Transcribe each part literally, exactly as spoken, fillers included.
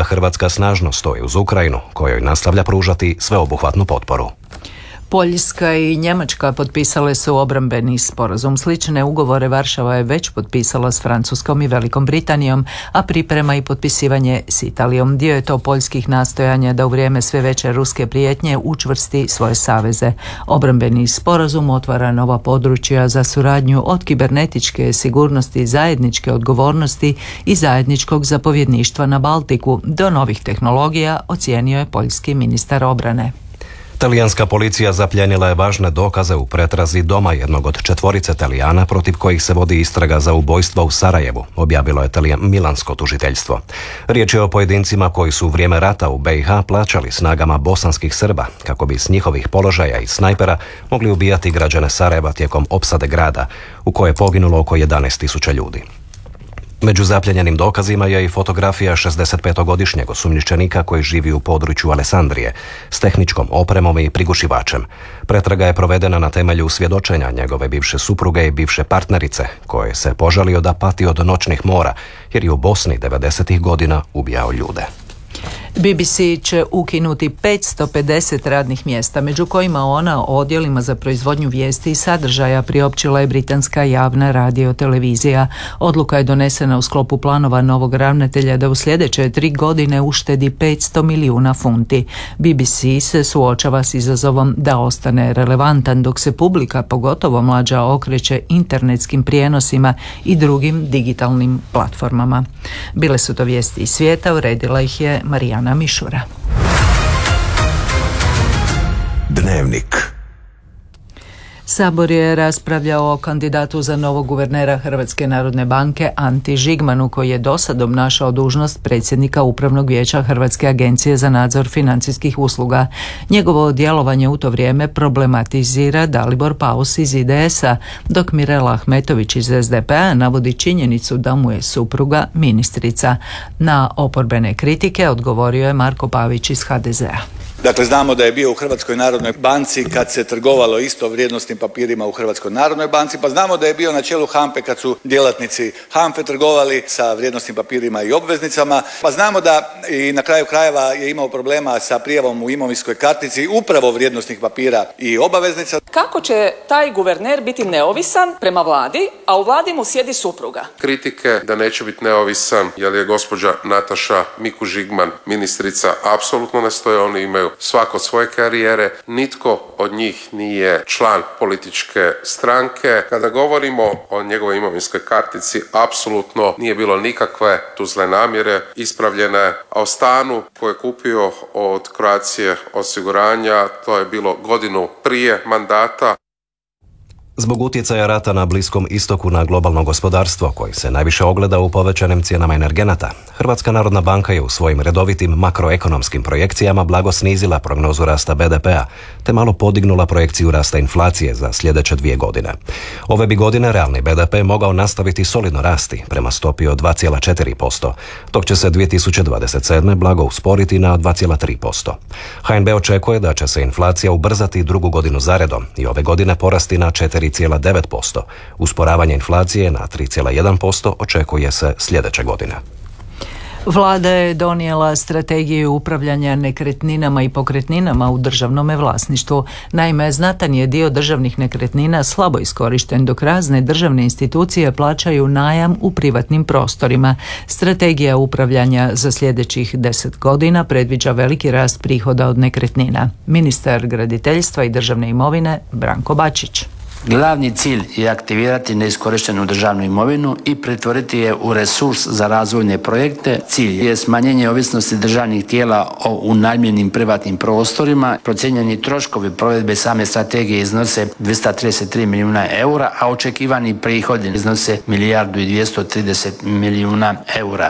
Hrvatska snažno stoji uz Ukrajinu, kojoj nastavlja pružati sveobuhvatnu potporu. Poljska i Njemačka potpisale su obrambeni sporazum. Slične ugovore Varšava je već potpisala s Francuskom i Velikom Britanijom, a priprema i potpisivanje s Italijom. Dio je to poljskih nastojanja da u vrijeme sve veće ruske prijetnje učvrsti svoje saveze. Obrambeni sporazum otvara nova područja za suradnju od kibernetičke sigurnosti, zajedničke odgovornosti i zajedničkog zapovjedništva na Baltiku do novih tehnologija, ocijenio je poljski ministar obrane. Talijanska policija zapljenila je važne dokaze u pretrazi doma jednog od četvorice Talijana protiv kojih se vodi istraga za ubojstva u Sarajevu, objavilo je Talijan, milansko tužiteljstvo. Riječ je o pojedincima koji su u vrijeme rata u be i ha plaćali snagama bosanskih Srba kako bi s njihovih položaja i snajpera mogli ubijati građane Sarajeva tijekom opsade grada, u kojoj je poginulo oko jedanaest tisuća ljudi. Među zapljenjenim dokazima je i fotografija šezdesetpetogodišnjeg osumnjičenika koji živi u području Alessandrije s tehničkom opremom i prigušivačem. Pretraga je provedena na temelju svjedočenja njegove bivše supruge i bivše partnerice, koje se požalio da pati od noćnih mora jer je u Bosni devedesetih godina ubijao ljude. be be ce će ukinuti petsto pedeset radnih mjesta, među kojima ona o odjelima za proizvodnju vijesti i sadržaja, priopćila je britanska javna radiotelevizija. Odluka je donesena u sklopu planova novog ravnatelja da u sljedeće tri godine uštedi petsto milijuna funti. be be ce se suočava s izazovom da ostane relevantan dok se publika, pogotovo mlađa, okreće internetskim prijenosima i drugim digitalnim platformama. Bile su to vijesti iz svijeta, uredila ih je Marijana Mišura. Dnevnik. Sabor je raspravljao o kandidatu za novog guvernera Hrvatske narodne banke Anti Žigmanu, koji je dosad obnašao dužnost predsjednika Upravnog vijeća Hrvatske agencije za nadzor financijskih usluga. Njegovo djelovanje u to vrijeme problematizira Dalibor Paus iz i de esa, dok Mirela Ahmetović iz es de pe a navodi činjenicu da mu je supruga ministrica. Na oporbene kritike odgovorio je Marko Pavić iz ha de ze a. Dakle, znamo da je bio u Hrvatskoj narodnoj banci kad se trgovalo isto vrijednosnim papirima u Hrvatskoj narodnoj banci, pa znamo da je bio na čelu hampe kad su djelatnici hampe trgovali sa vrijednosnim papirima i obveznicama, pa znamo da i na kraju krajeva je imao problema sa prijavom u imovinskoj kartici upravo vrijednosnih papira i obaveznica. Kako će taj guverner biti neovisan prema vladi, a u vladi mu sjedi supruga? Kritike da neće biti neovisan jer je gospođa Nataša Miku Žigman ministrica apsolutno ne stoje, oni imaju svako svoje karijere, nitko od njih nije član političke stranke. Kada govorimo o njegovoj imovinskoj kartici, apsolutno nije bilo nikakve tu zle namjere ispravljene, a o stanu koje je kupio od Croatia osiguranja, to je bilo godinu prije mandata. Zbog utjecaja rata na Bliskom istoku na globalno gospodarstvo, koji se najviše ogleda u povećanim cijenama energenata, Hrvatska narodna banka je u svojim redovitim makroekonomskim projekcijama blago snizila prognozu rasta be de pe a, te malo podignula projekciju rasta inflacije za sljedeće dvije godine. Ove bi godine realni be de pe mogao nastaviti solidno rasti prema stopi od dva zarez četiri posto, dok će se dvije tisuće dvadeset sedme blago usporiti na dva zarez tri posto. ha en be očekuje da će se inflacija ubrzati drugu godinu zaredom i ove godine porasti na četiri zarez devet posto. Usporavanje inflacije na tri zarez jedan posto očekuje se sljedeće godine. Vlada je donijela strategiju upravljanja nekretninama i pokretninama u državnome vlasništvu. Naime, znatan je dio državnih nekretnina slabo iskorišten, dok razne državne institucije plaćaju najam u privatnim prostorima. Strategija upravljanja za sljedećih deset godina predviđa veliki rast prihoda od nekretnina. Ministar graditeljstva i državne imovine Branko Bačić. Glavni cilj je aktivirati neiskorištenu državnu imovinu i pretvoriti je u resurs za razvojne projekte. Cilj je smanjenje ovisnosti državnih tijela o unajmljenim privatnim prostorima. Procijenjeni troškovi provedbe same strategije iznose dvjesto trideset tri milijuna eura, a očekivani prihodi iznose milijardu i dvjesto trideset milijuna eura.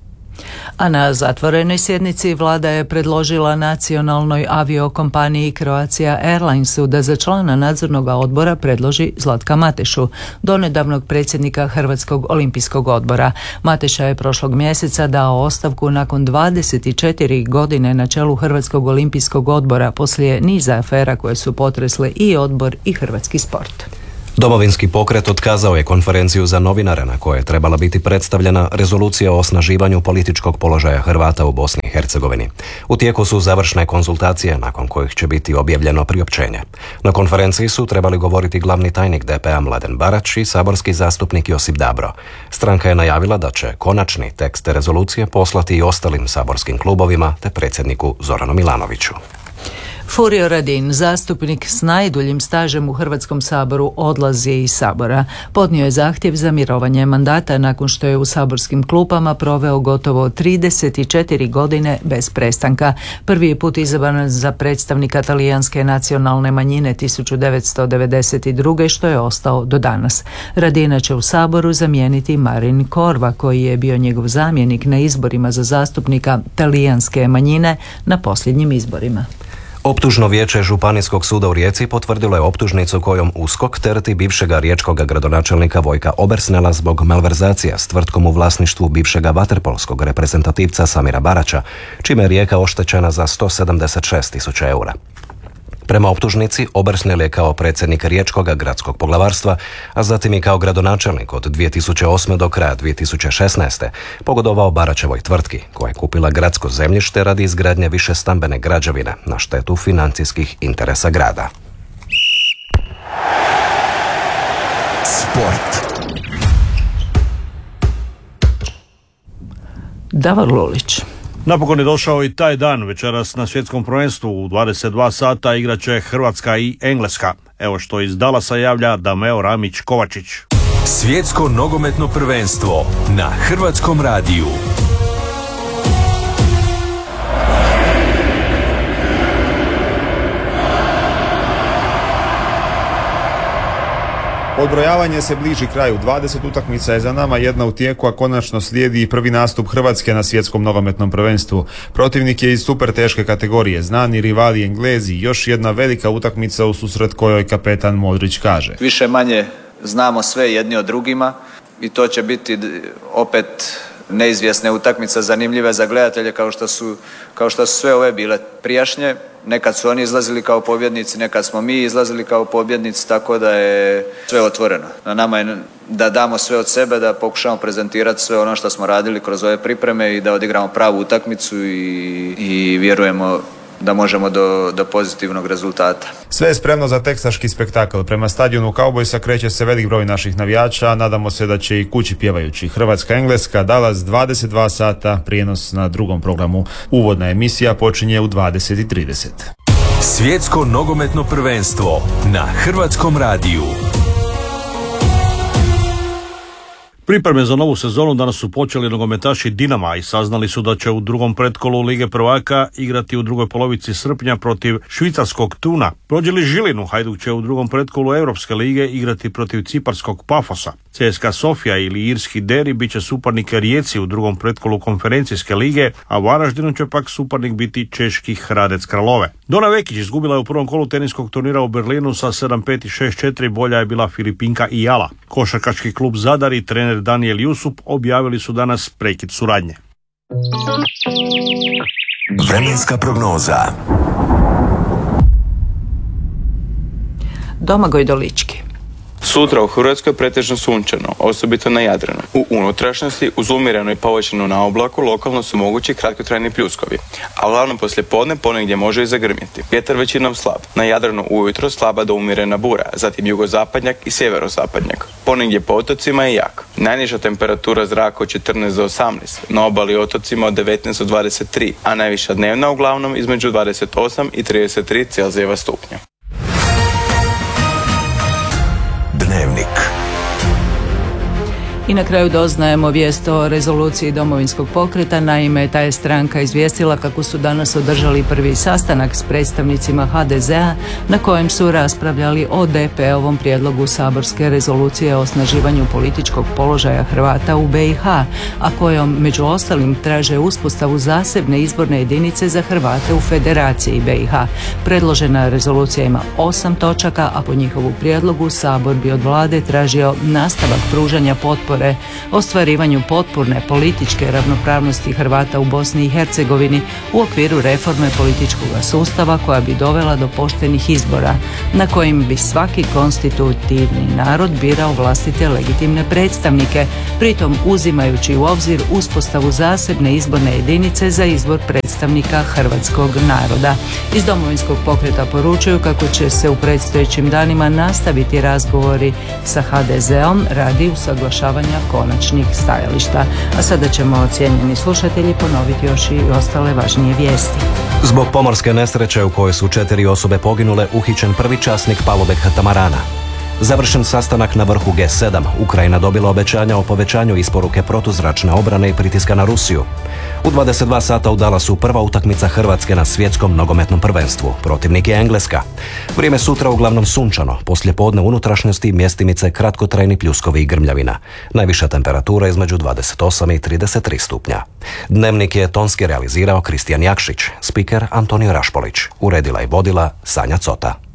A na zatvorenoj sjednici vlada je predložila nacionalnoj aviokompaniji Croatia Airlinesu da za člana nadzornog odbora predloži Zlatka Matešu, donedavnog predsjednika Hrvatskog olimpijskog odbora. Mateša je prošlog mjeseca dao ostavku nakon dvadeset četiri godine na čelu Hrvatskog olimpijskog odbora poslije niza afera koje su potresle i odbor i hrvatski sport. Domovinski pokret otkazao je konferenciju za novinare na kojoj je trebala biti predstavljena rezolucija o osnaživanju političkog položaja Hrvata u Bosni i Hercegovini. U tijeku su završne konzultacije nakon kojih će biti objavljeno priopćenje. Na konferenciji su trebali govoriti glavni tajnik D P A Mladen Barać i saborski zastupnik Josip Dabro. Stranka je najavila da će konačni tekst rezolucije poslati i ostalim saborskim klubovima te predsjedniku Zoranu Milanoviću. Furio Radin, zastupnik s najduljim stažem u Hrvatskom saboru, odlazi iz Sabora. Podnio je zahtjev za mirovanje mandata nakon što je u saborskim klupama proveo gotovo trideset četiri godine bez prestanka. Prvi je put izabran za predstavnika talijanske nacionalne manjine tisuću devetsto devedeset druge što je ostao do danas. Radina će u Saboru zamijeniti Marin Korva, koji je bio njegov zamjenik na izborima za zastupnika talijanske manjine na posljednjim izborima. Optužno vijeće Županijskog suda u Rijeci potvrdilo je optužnicu kojom USKOK tereti bivšega riječkog gradonačelnika Vojka Obersnela zbog malverzacija s tvrtkom u vlasništvu bivšega vaterpolskog reprezentativca Samira Baraća, čime je Rijeka oštećena za sto sedamdeset šest tisuća eura. Prema optužnici, Obersnel je kao predsjednik Riječkog gradskog poglavarstva, a zatim i kao gradonačelnik od dvije tisuće osme do kraja dvije tisuće šesnaeste pogodovao Baraćevoj tvrtki, koja je kupila gradsko zemljište radi izgradnje više stambene građevine na štetu financijskih interesa grada. Sport. Davor Lulić. Napokon je došao i taj dan. Večeras na svjetskom prvenstvu u dvadeset dva sata igraće Hrvatska i Engleska. Evo što iz Dallasa javlja Dameo Ramić Kovačić. Svjetsko nogometno prvenstvo na Hrvatskom radiju. Odbrojavanje se bliži kraju, dvadeset utakmica je za nama, jedna u tijeku, a konačno slijedi i prvi nastup Hrvatske na svjetskom nogometnom prvenstvu. Protivnik je iz super teške kategorije, znani rivali Englezi, još jedna velika utakmica u susret kojoj kapetan Modrić kaže: više manje znamo sve jedni od drugima i to će biti opet neizvjesne utakmice, zanimljive za gledatelje kao što su, kao što su sve ove bile prijašnje. Nekad su oni izlazili kao pobjednici, nekad smo mi izlazili kao pobjednici, tako da je sve otvoreno. Na nama je da damo sve od sebe, da pokušamo prezentirati sve ono što smo radili kroz ove pripreme i da odigramo pravu utakmicu i, i vjerujemo da možemo do, do pozitivnog rezultata. Sve je spremno za teksaški spektakl. Prema stadionu Cowboysa kreće se velik broj naših navijača, nadamo se da će i kući pjevajući. Hrvatska-Engleska, Dallas, dvadeset dva sata, prijenos na drugom programu. Uvodna emisija počinje u dvadeset i trideset. Svjetsko nogometno prvenstvo na Hrvatskom radiju. Pripreme za novu sezonu danas su počeli nogometaši Dinama i saznali su da će u drugom pretkolu Lige prvaka igrati u drugoj polovici srpnja protiv švicarskog Tuna. Prođe li Žilinu, Hajduk će u drugom pretkolu Europske lige igrati protiv ciparskog Pafosa. C S K A Sofija ili irski Deri bit će suparnik Rijeci u drugom pretkolu konferencijske lige, a Varaždinu će pak suparnik biti češki Hradec Kralove. Dona Vekić izgubila je u prvom kolu teniskog turnira u Berlinu sa sedam pet i šest četiri, bolja je bila Filipinka Ijala. Košarkaški klub Zadar i trener Daniel Jusup objavili su danas prekid suradnje. Vremenska prognoza. Domagoj Dolički. Sutra u Hrvatskoj pretežno sunčano, osobito na Jadranu. U unutrašnjosti uz umjereno i povećano na oblaku lokalno su mogući kratkotrajni pljuskovi, a uglavnom poslijepodne ponegdje može i zagrmjeti. Vjetar većinom slab. Na Jadranu ujutro slaba do umjerena bura, zatim jugozapadnjak i sjeverozapadnjak. Ponegdje po otocima je jak. Najniža temperatura zraka od četrnaest do osamnaest, na obali otocima od devetnaest do dvadeset tri, a najviša dnevna uglavnom između dvadeset osam i trideset tri Celzijeva stupnja. Dnevnik. I na kraju doznajemo vijest o rezoluciji Domovinskog pokreta. Naime, ta je stranka izvijestila kako su danas održali prvi sastanak s predstavnicima ha de zea na kojem su raspravljali o de pe ovom prijedlogu saborske rezolucije o osnaživanju političkog položaja Hrvata u be i ha, a kojom među ostalim traže uspostavu zasebne izborne jedinice za Hrvate u Federaciji be i ha. Predložena rezolucija ima osam točaka, a po njihovu prijedlogu Sabor bi od vlade tražio nastavak pružanja potpore izbore, ostvarivanju potpune političke ravnopravnosti Hrvata u Bosni i Hercegovini u okviru reforme političkog sustava koja bi dovela do poštenih izbora, na kojim bi svaki konstitutivni narod birao vlastite legitimne predstavnike, pritom uzimajući u obzir uspostavu zasebne izborne jedinice za izbor predstavnika hrvatskog naroda. Iz Domovinskog pokreta poručuju kako će se u predstojećim danima nastaviti razgovori sa ha de zeom radi usaglašavanja konačnih stajališta. A sada ćemo, cijenjeni slušatelji, ponoviti još i ostale važnije vijesti. Zbog pomorske nesreće u kojoj su četiri osobe poginule, uhićen prvi časnik palube katamarana. Završen sastanak na vrhu ge sedam, Ukrajina dobila obećanja o povećanju isporuke protuzračne obrane i pritiska na Rusiju. U dvadeset dva sata u Dallasu prva utakmica Hrvatske na svjetskom nogometnom prvenstvu. Protivnik je Engleska. Vrijeme sutra uglavnom sunčano, poslijepodne unutrašnjosti mjestimice kratkotrajni pljuskovi i grmljavina. Najviša temperatura između dvadeset osam i trideset tri stupnja. Dnevnik je tonski realizirao Kristijan Jakšić, spiker Antonio Rašpolić, uredila i vodila Sanja Cota.